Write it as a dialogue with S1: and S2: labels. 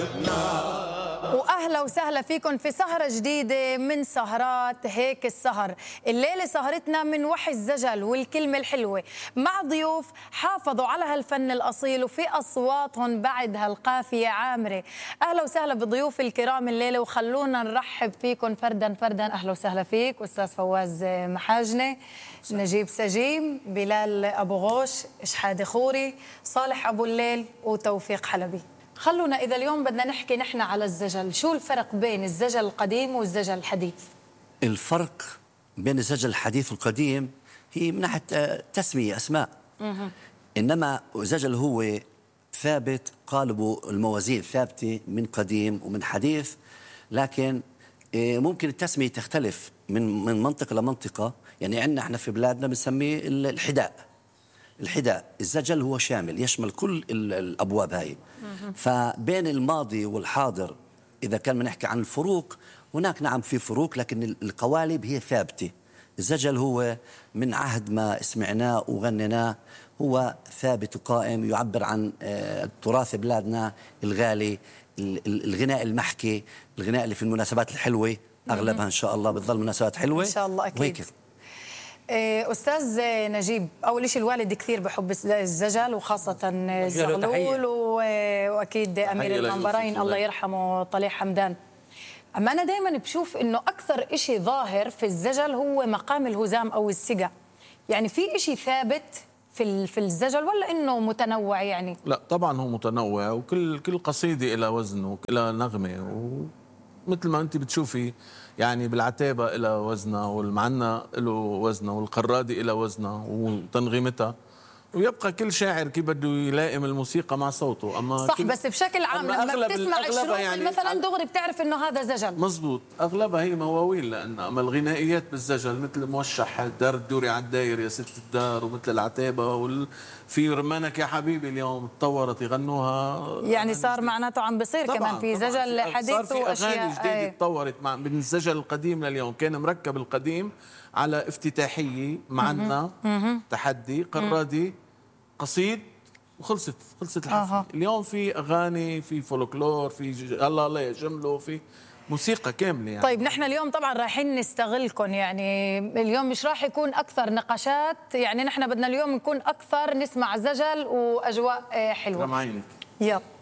S1: واهلا وسهلا فيكم في سهره جديده من سهرات هيك السهر. الليله سهرتنا من وحي الزجل والكلمه الحلوه مع ضيوف حافظوا على هالفن الاصيل وفي اصواتهم بعد هالقافيه عامره. اهلا وسهلا بضيوف الكرام الليله، وخلونا نرحب فيكم فردا فردا. اهلا وسهلا فيك استاذ فواز محاجنه، نجيب سجيم، بلال ابو غوش، اشحاد خوري، صالح ابو الليل، وتوفيق حلبي. خلونا إذا اليوم بدنا نحكي نحن على الزجل، شو الفرق بين الزجل القديم والزجل الحديث؟
S2: الفرق بين الزجل الحديث والقديم هي من ناحية تسمية أسماء. إنما الزجل هو ثابت، قالبه الموازين ثابتة من قديم ومن حديث، لكن ممكن التسمية تختلف من منطقة لمنطقة. يعني عندنا احنا في بلادنا بنسميه الحداء. الزجل هو شامل، يشمل كل الأبواب هاي. فبين الماضي والحاضر إذا كان بنحكي عن الفروق، هناك نعم في فروق، لكن القوالب هي ثابتة. الزجل هو من عهد ما سمعناه وغنيناه، هو ثابت وقائم، يعبر عن تراث بلادنا الغالي، الغناء المحكي، الغناء اللي في المناسبات الحلوة، أغلبها إن شاء الله بتظل مناسبات حلوة
S1: إن شاء الله أكيد. أستاذ نجيب، أول شيء الوالد كثير بحب الزجل وخاصة الزغلول، وأكيد أمير المنبرين الله يرحمه طليح حمدان. أما أنا دائما بشوف إنه أكثر إشي ظاهر في الزجل هو مقام الهزام أو السقا. يعني في إشي ثابت في الزجل ولا إنه متنوع؟ يعني
S3: لا طبعا هو متنوع، وكل قصيدة إلى وزن وإلى نغمة، ومثل ما أنت بتشوفي يعني بالعتابة إلى وزنها، والمعنى له وزنها، والقرادة إلى وزنها وتنغيمتها، ويبقى كل شاعر كيف بده يلائم الموسيقى مع صوته.
S1: أما صح، بس بشكل عام لما بتسمع الشروق يعني مثلا دغري بتعرف إنه هذا زجل.
S3: مزبوط، أغلبها هي مواويل، لأن أما الغنائيات بالزجل مثل موشح الدار الدوري على الداير يا ست الدار، ومثل العتابة في رمانك يا حبيبي اليوم تطورت يغنوها. يعني
S1: صار معناته عم بصير كمان في زجل حديث
S3: وأشياء. صار في أغاني جديدة تطورت من الزجل القديم لليوم. كان مركب القديم على افتتاحية معنا تحدي قرادي قصيد وخلصت الحفله. اليوم في اغاني، في فولكلور، في الله يجمله، في موسيقى كامله يعني.
S1: طيب نحن اليوم طبعا رايحين نستغلكم، يعني اليوم مش راح يكون اكثر نقاشات، يعني نحن بدنا اليوم نكون اكثر نسمع زجل واجواء حلوه.
S3: رمعينك
S1: يلا.